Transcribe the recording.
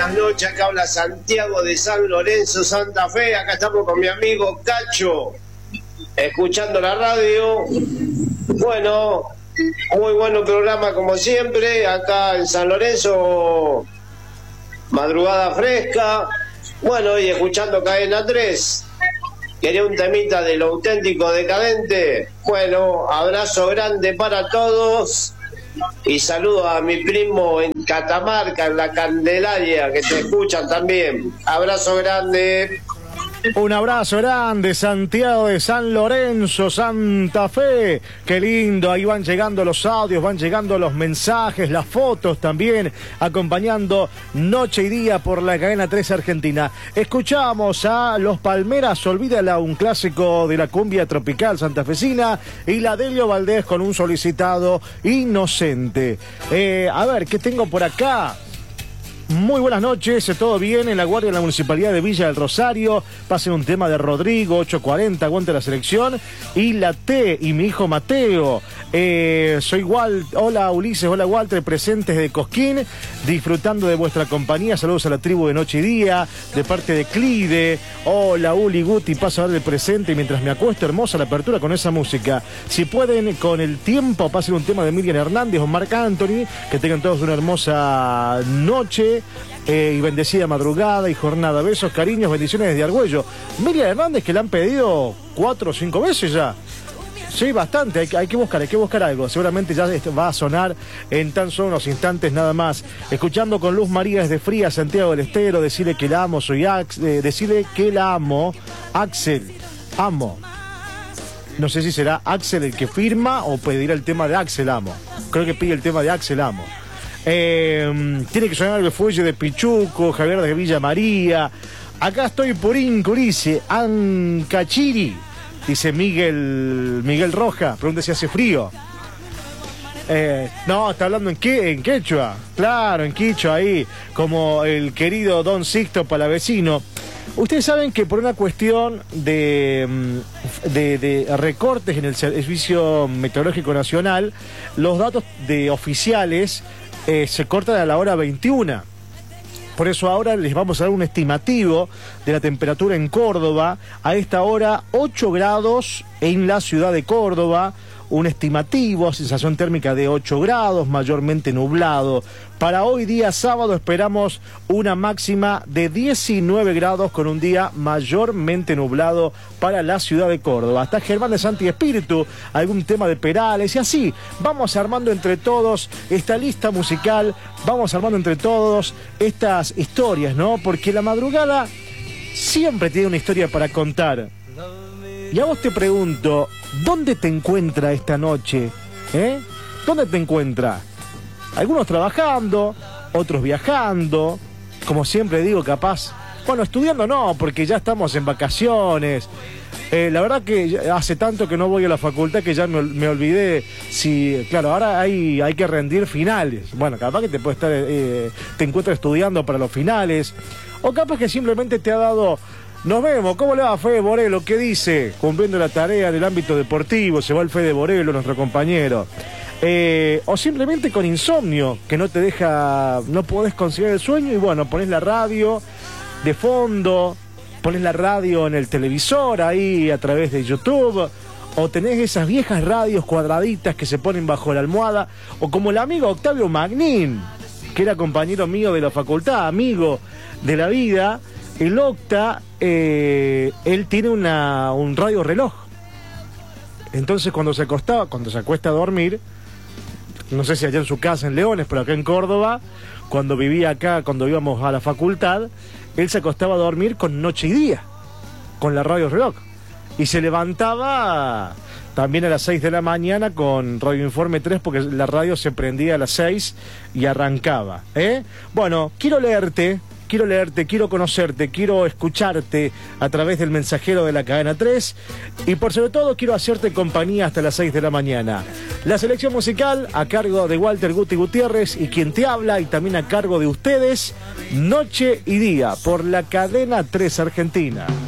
buenas noches. Acá habla Santiago de San Lorenzo, Santa Fe. Acá estamos con mi amigo Cacho, escuchando la radio. Bueno, muy bueno programa como siempre. Acá en San Lorenzo, madrugada fresca. Bueno, y escuchando Cadena 3. Quería un temita de lo auténtico decadente. Bueno, abrazo grande para todos. Y saludo a mi primo en Catamarca, en la Candelaria, que te escuchan también. Abrazo grande. Un abrazo grande, Santiago de San Lorenzo, Santa Fe. Qué lindo, ahí van llegando los audios, van llegando los mensajes, las fotos también, acompañando Noche y Día por la Cadena 3 Argentina. Escuchamos a Los Palmeras, Olvídala, un clásico de la cumbia tropical santafesina, y la Delio Valdés con un solicitado Inocente. A ver, ¿qué tengo por acá? Muy buenas noches, todo bien en La Guardia, en la Municipalidad de Villa del Rosario. Pasen un tema de Rodrigo, 840, aguante la selección. Y la T y mi hijo Mateo. Soy Walter, hola Ulises, hola Walter, presentes de Cosquín, disfrutando de vuestra compañía. Saludos a la tribu de Noche y Día, de parte de Clide. Hola Uli, Guti, paso a ver el presente mientras me acuesto. Hermosa la apertura con esa música. Si pueden, con el tiempo, pasen un tema de Miriam Hernández o Marc Anthony. Que tengan todos una hermosa noche. Y bendecida madrugada y jornada. Besos, cariños, bendiciones desde Argüello. Miriam Hernández, que le han pedido 4 o 5 veces ya. Sí, bastante, hay que buscar algo. Seguramente ya va a sonar en tan solo unos instantes nada más. Escuchando con Luz María desde Fría, Santiago del Estero. Decirle que la amo, decirle que la amo. Axel, amo. No sé si será Axel el que firma o pedirá el tema de Axel Amo. Creo que pide el tema de Axel Amo. Tiene que sonar el fuelle de Pichuco, Javier de Villa María. Acá estoy por Incurice, Ancachiri, dice Miguel Roja. Pregunta si hace frío. No, está hablando en quechua. Claro, en quichua ahí, como el querido Don Sixto Palavecino. Ustedes saben que por una cuestión de recortes en el Servicio Meteorológico Nacional, los datos de oficiales se cortan a la hora 21. Por eso ahora les vamos a dar un estimativo de la temperatura en Córdoba. A esta hora 8 grados en la ciudad de Córdoba. Un estimativo, sensación térmica de 8 grados, mayormente nublado. Para hoy día sábado esperamos una máxima de 19 grados con un día mayormente nublado para la ciudad de Córdoba. Hasta Germán de Santi Espíritu, algún tema de Perales y así. Vamos armando entre todos esta lista musical, vamos armando entre todos estas historias, ¿no? Porque la madrugada siempre tiene una historia para contar. Y a vos te pregunto, ¿dónde te encuentra esta noche? ¿Dónde te encuentra? Algunos trabajando, otros viajando, como siempre digo, capaz. Bueno, estudiando no, porque ya estamos en vacaciones. La verdad que hace tanto que no voy a la facultad que ya me olvidé si... Claro, ahora hay que rendir finales. Bueno, capaz que te encuentras estudiando para los finales. O capaz que simplemente te ha dado... Nos vemos, ¿cómo le va a Fede Borelo? ¿Qué dice? Cumpliendo la tarea en el ámbito deportivo, se va el Fede Borelo, nuestro compañero. O simplemente con insomnio, que no te deja, no podés conciliar el sueño y bueno, ponés la radio de fondo, ponés la radio en el televisor ahí a través de YouTube, o tenés esas viejas radios cuadraditas que se ponen bajo la almohada, o como el amigo Octavio Magnín, que era compañero mío de la facultad, amigo de la vida. El Octa, él tiene un radio reloj. Entonces cuando se acuesta a dormir, no sé si allá en su casa en Leones, pero acá en Córdoba, cuando vivía acá, cuando íbamos a la facultad, él se acostaba a dormir con Noche y Día, con la radio reloj. Y se levantaba también a las 6 de la mañana con Radio Informe 3, porque la radio se prendía a las 6 y arrancaba. Bueno, quiero leerte, quiero conocerte, quiero escucharte a través del mensajero de la Cadena 3 y por sobre todo quiero hacerte compañía hasta las 6 de la mañana. La selección musical a cargo de Walter Guti Gutiérrez y quien te habla, y también a cargo de ustedes, Noche y Día por la Cadena 3 Argentina.